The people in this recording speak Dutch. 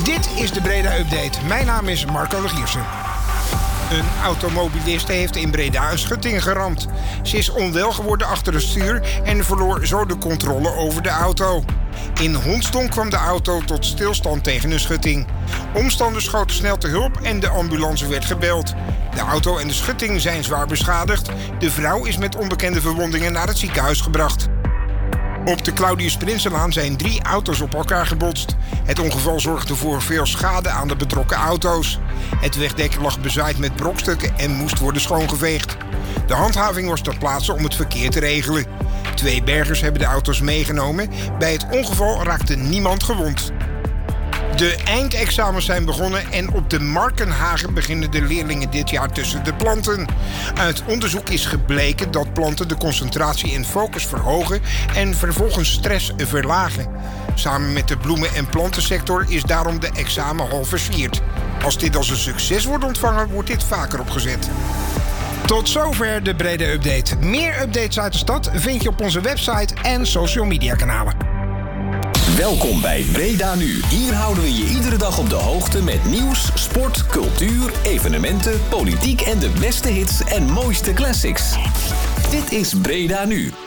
Dit is de Breda Update. Mijn naam is Marco Legiersen. Een automobiliste heeft in Breda een schutting geramd. Ze is onwel geworden achter het stuur en verloor zo de controle over de auto. In Hondsdonk kwam de auto tot stilstand tegen een schutting. Omstanders schoten snel te hulp en de ambulance werd gebeld. De auto en de schutting zijn zwaar beschadigd. De vrouw is met onbekende verwondingen naar het ziekenhuis gebracht. Op de Claudius Prinsenlaan zijn 3 auto's op elkaar gebotst. Het ongeval zorgde voor veel schade aan de betrokken auto's. Het wegdek lag bezaaid met brokstukken en moest worden schoongeveegd. De handhaving was ter plaatse om het verkeer te regelen. 2 bergers hebben de auto's meegenomen. Bij het ongeval raakte niemand gewond. De eindexamens zijn begonnen en op de Markenhagen beginnen de leerlingen dit jaar tussen de planten. Uit onderzoek is gebleken dat planten de concentratie en focus verhogen en vervolgens stress verlagen. Samen met de bloemen- en plantensector is daarom de examenhal versierd. Als dit als een succes wordt ontvangen, wordt dit vaker opgezet. Tot zover de Breda Update. Meer updates uit de stad vind je op onze website en social media kanalen. Welkom bij Breda Nu. Hier houden we je iedere dag op de hoogte met nieuws, sport, cultuur, evenementen, politiek en de beste hits en mooiste classics. Dit is Breda Nu.